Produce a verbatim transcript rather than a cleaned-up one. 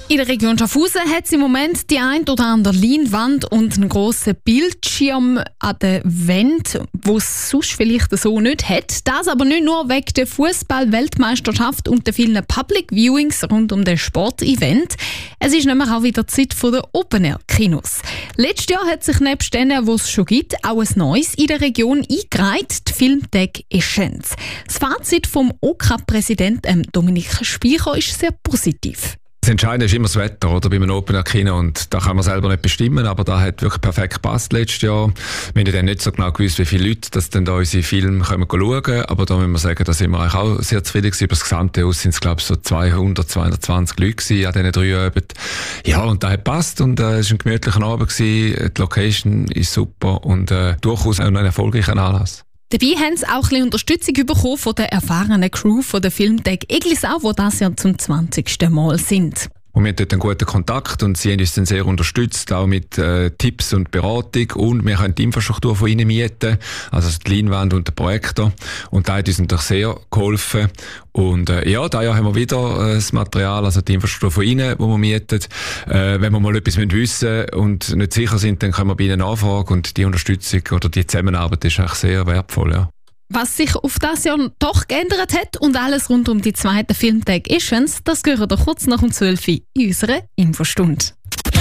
In der Region Schaffhausen hat es im Moment die ein oder andere Leinwand und einen grossen Bildschirm an der Wand, wo es sonst vielleicht so nicht hat. Das aber nicht nur wegen der Fußball-Weltmeisterschaft und den vielen Public Viewings rund um den Sportevent. Es ist nämlich auch wieder Zeit für den Open-Air-Kinos. Letztes Jahr hat sich nebst denen, die es schon gibt, auch ein neues in der Region eingereiht, die Filmtag Essenz. Das Fazit vom O K A-Präsidenten Dominik Speicher ist sehr positiv. Das Entscheidende ist immer das Wetter, oder? Bei einem Open-Air-Kino. Und da kann man selber nicht bestimmen, aber da hat wirklich perfekt gepasst letztes Jahr. Wir haben dann nicht so genau gewusst, wie viele Leute das dann da unsere Filme schauen können. Aber da müssen wir sagen, da sind wir eigentlich auch sehr zufrieden gewesen. Über das gesamte Haus sind es, glaube ich, so zweihundert, zweihundertzwanzig Leute gewesen an diesen drei Abenden. Ja, und das hat gepasst und äh, es war ein gemütlicher Abend gewesen. Die Location ist super und äh, durchaus auch ein erfolgreicher Anlass. Dabei haben sie auch ein bisschen Unterstützung bekommen von der erfahrenen Crew von der Filmtag Eglisau, die das Jahr zum zwanzigsten Mal sind. Und wir haben dort einen guten Kontakt und sie haben uns dann sehr unterstützt, auch mit äh, Tipps und Beratung. Und wir können die Infrastruktur von ihnen mieten, also die Leinwand und den Projektor. Und da hat uns natürlich sehr geholfen. Und äh, ja, da haben wir wieder äh, das Material, also die Infrastruktur von ihnen, die wir mieten. Äh, wenn wir mal etwas wissen müssen und nicht sicher sind, dann können wir bei ihnen nachfragen. Und die Unterstützung oder die Zusammenarbeit ist eigentlich sehr wertvoll, ja. Was sich auf das Jahr doch geändert hat und alles rund um die zweite Filmtag Essenz, das gehört doch kurz nach um zwölf Uhr in unserer Infostunde.